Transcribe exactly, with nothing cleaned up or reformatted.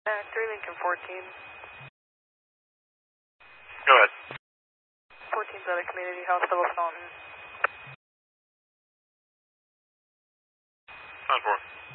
Uh, three Lincoln fourteen. Go ahead. fourteen's at a community hospital, Staunton. nine four.